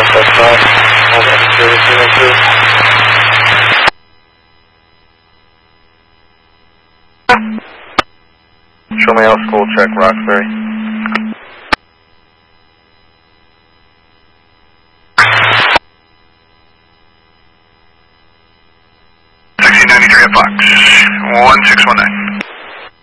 That's not. Hold on, 0212. Show me out school check, Roxbury. At Fox, 1619.